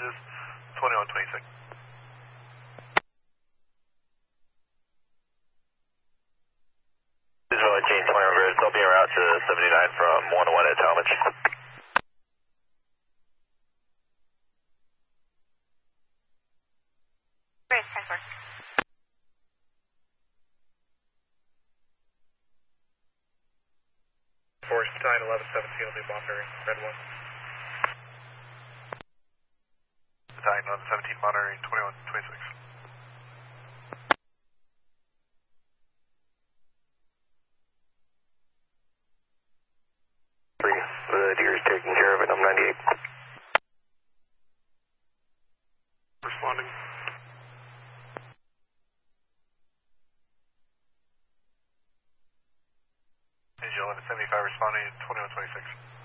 messages, 2126. Visual King 20 reverse, they'll be en route to 79 from 101 at Talmadge. Grace, 10-4. Force 9, 11, 17 will be monitoring, red 1. 9, 11, 17 monitoring, 21, 26. The deer is taking care of it, I'm 98. Responding. Angel 1175 responding, 2126.